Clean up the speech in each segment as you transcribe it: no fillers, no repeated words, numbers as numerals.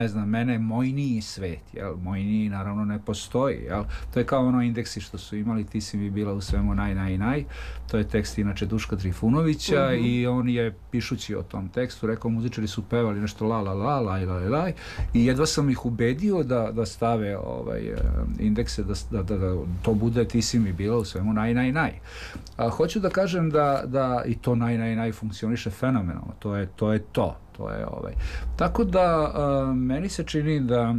ne znam, mene Mojniji svet, jel? Mojniji naravno ne postoji, jel? To je kao ono indeksi što su imali, ti si mi bila u svemu naj. To je tekst inače Duška Trifunovića i on je, pišući o tom tekstu, rekao, muzičari su pevali nešto la i jedva sam ih ubedio da stave indekse, da to bude ti si mi bila u svemu naj. Hoću da kažem da i to naj funkcioniše fenomenalno, to je to. Tako da meni se čini da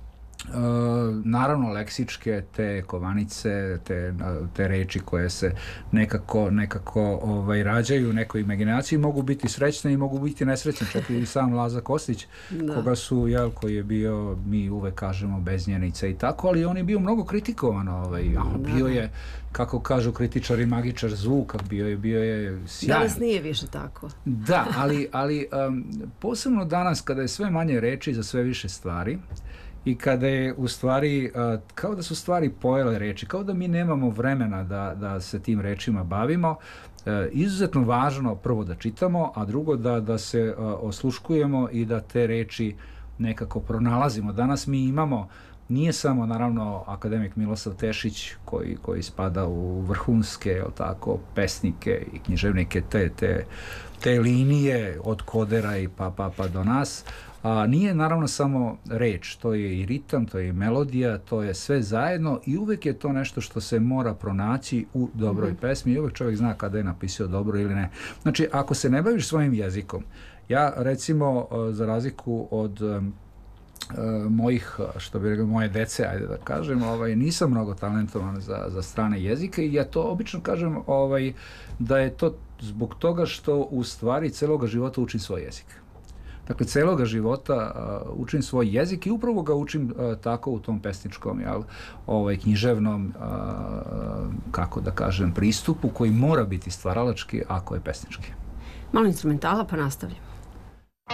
naravno leksičke te kovanice, te reči koje se nekako rađaju u nekoj imaginaciji mogu biti srećne i mogu biti nesrećne, čak i sam Laza Kostić koga su, koji je bio, mi uvek kažemo beznjenica i tako, ali on je bio mnogo kritikovan, bio je, kako kažu kritičari, magičar zvuka, bio je sjajan. Danas nije više tako. Da, ali posebno danas kada je sve manje reči za sve više stvari i kada je u stvari, kao da su stvari pojele reči, kao da mi nemamo vremena da se tim rečima bavimo, izuzetno važno prvo da čitamo, a drugo da se osluškujemo i da te reči nekako pronalazimo. Danas mi imamo, nije samo naravno akademik Milosav Tešić koji spada u vrhunske pesnike i književnike te linije od Kodera i pa do nas. Nije naravno samo reč, to je i ritam, to je i melodija, to je sve zajedno i uvek je to nešto što se mora pronaći u dobroj pesmi i uvek čovjek zna kada je napisao dobro ili ne. Znači, ako se ne baviš svojim jezikom, ja recimo za razliku od mojih, što bi rekao, moje dece, ajde da kažem, nisam mnogo talentovan za strane jezike i ja to obično kažem da je to zbog toga što u stvari celoga života učim svoj jezik. Dakle, celoga života učim svoj jezik i upravo ga učim tako u tom pesničkom, književnom, kako da kažem, pristupu koji mora biti stvaralački ako je pesnički. Malo instrumentala pa nastavljamo.